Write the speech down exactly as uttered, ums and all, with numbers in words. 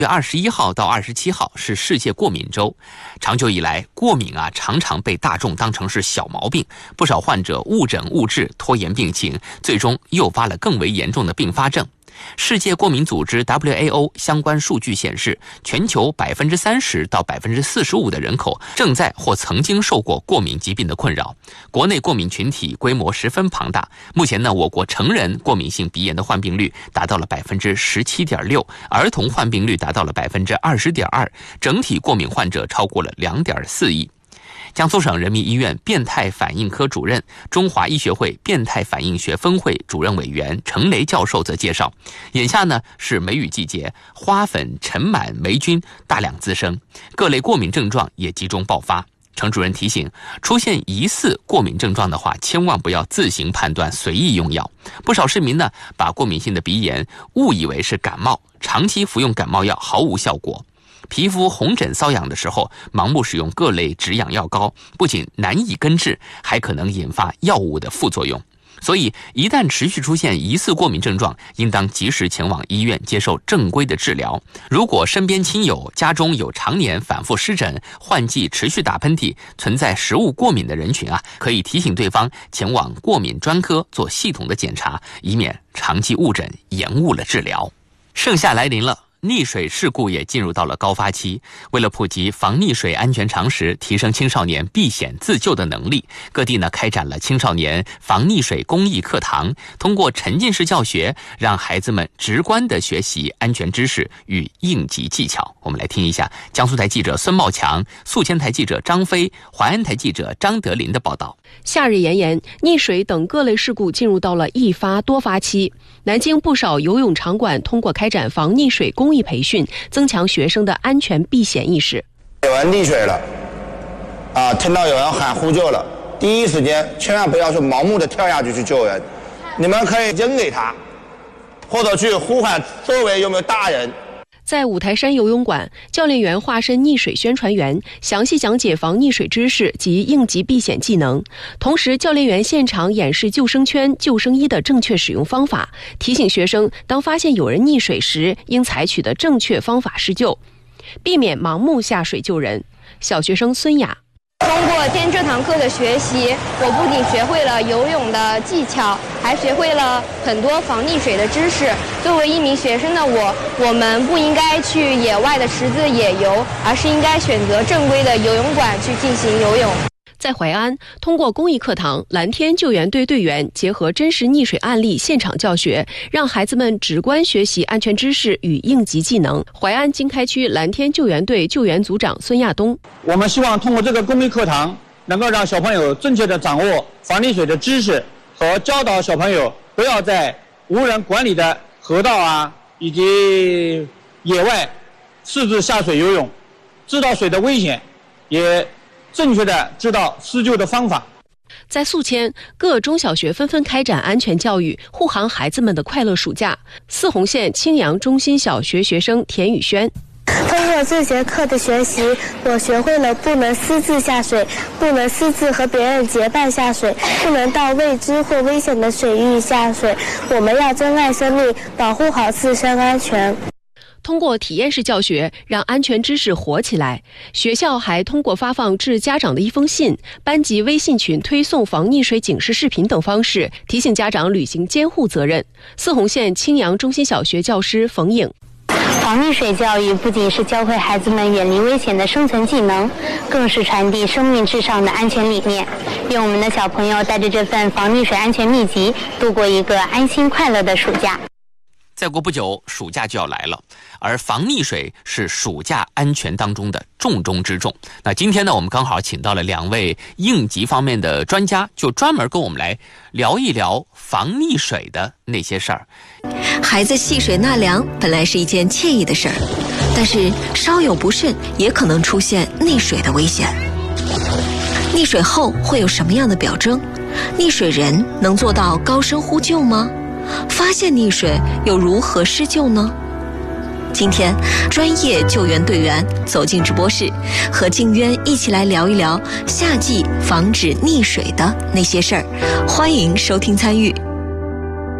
月二十一号到二十七号是世界过敏周。长久以来，过敏啊常常被大众当成是小毛病，不少患者误诊误治，拖延病情，最终诱发了更为严重的并发症。世界过敏组织 W H O 相关数据显示，全球百分之三十到百分之四十五的人口正在或曾经受过过敏疾病的困扰。国内过敏群体规模十分庞大，目前呢，我国成人过敏性鼻炎的患病率达到了百分之十七点六，儿童患病率达到了百分之二十点二，整体过敏患者超过了两点四亿。江苏省人民医院变态反应科主任、中华医学会变态反应学分会主任委员程雷教授则介绍，眼下呢是梅雨季节，花粉、尘螨、霉菌大量滋生，各类过敏症状也集中爆发。程主任提醒，出现疑似过敏症状的话，千万不要自行判断随意用药。不少市民呢把过敏性的鼻炎误以为是感冒，长期服用感冒药毫无效果。皮肤红疹瘙痒的时候，盲目使用各类止痒药膏，不仅难以根治，还可能引发药物的副作用。所以一旦持续出现疑似过敏症状，应当及时前往医院接受正规的治疗。如果身边亲友、家中有常年反复湿疹、换季持续打喷嚏、存在食物过敏的人群啊，可以提醒对方前往过敏专科做系统的检查，以免长期误诊延误了治疗。盛夏来临了，溺水事故也进入到了高发期。为了普及防溺水安全常识，提升青少年避险自救的能力，各地呢开展了青少年防溺水公益课堂，通过沉浸式教学，让孩子们直观地学习安全知识与应急技巧。我们来听一下江苏台记者孙茂强、宿迁台记者张飞、淮安台记者张德林的报道。 夏日炎炎，溺水等各类事故进入到了易发多发期。南京不少游泳场馆通过开展防溺水公益培训，增强学生的安全避险意识。 有人溺水了，啊，听到有人喊呼救了，第一时间千万不要去盲目的跳下去去救人，你们可以扔给他，或者去呼喊周围有没有大人。 在五台山游泳馆，教练员化身溺水宣传员，详细讲解防溺水知识及应急避险技能。同时，教练员现场演示救生圈、救生衣的正确使用方法，提醒学生当发现有人溺水时，应采取的正确方法施救，避免盲目下水救人。小学生孙雅。 通过今天这堂课的学习，我不仅学会了游泳的技巧，还学会了很多防溺水的知识。作为一名学生的我，我们不应该去野外的池子野游，而是应该选择正规的游泳馆去进行游泳。 在淮安，通过公益课堂，蓝天救援队队员结合真实溺水案例现场教学，让孩子们直观学习安全知识与应急技能。淮安经开区蓝天救援队救援组长孙亚东： 我们希望通过这个公益课堂，能够让小朋友正确的掌握防溺水的知识，和教导小朋友不要在无人管理的河道啊以及野外私自下水游泳，知道水的危险，也正确的知道施救的方法。 在宿迁，各中小学纷纷开展安全教育，护航孩子们的快乐暑假。泗洪县青阳中心小学学生田宇轩： 通过这节课的学习，我学会了不能私自下水，不能私自和别人结伴下水，不能到未知或危险的水域下水。我们要珍爱生命，保护好自身安全。 通过体验式教学，让安全知识活起来。学校还通过发放致家长的一封信、班级微信群推送防溺水警示视频等方式，提醒家长履行监护责任。泗洪县青阳中心小学教师冯颖： 防溺水教育不仅是教会孩子们远离危险的生存技能，更是传递生命至上的安全理念。愿我们的小朋友带着这份防溺水安全秘籍，度过一个安心快乐的暑假。 再过不久，暑假就要来了，而防溺水是暑假安全当中的重中之重。那今天呢，我们刚好请到了两位应急方面的专家，就专门跟我们来聊一聊防溺水的那些事儿。 孩子戏水纳凉本来是一件惬意的事儿，但是稍有不慎也可能出现溺水的危险。溺水后会有什么样的表征？溺水人能做到高声呼救吗？发现溺水又如何施救呢？今天专业救援队员走进直播室，和静渊一起来聊一聊夏季防止溺水的那些事儿。欢迎收听参与。